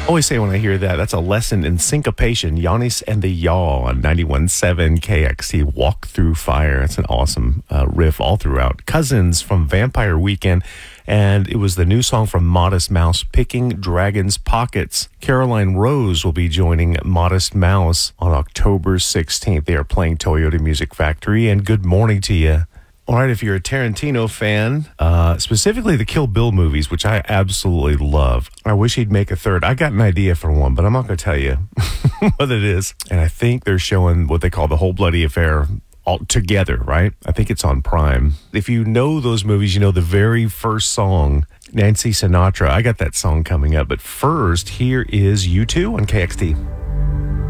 Always say when I hear that, that's a lesson in syncopation. Giannis and the Yaw on 91.7 KXT, Walk Through Fire. That's an awesome riff all throughout. Cousins from Vampire Weekend, and it was the new song from Modest Mouse, Picking Dragon's Pockets. Caroline Rose will be joining Modest Mouse on October 16th. They are playing Toyota Music Factory, and good morning to you. All right, if you're a Tarantino fan, specifically the Kill Bill movies, which I absolutely love, I wish he'd make a third. I got an idea for one, but I'm not going to tell you what it is. And I think they're showing what they call the Whole Bloody Affair all together, right? I think it's on Prime. If you know those movies, you know the very first song, Nancy Sinatra. I got that song coming up. But first, here is U2 on KXT.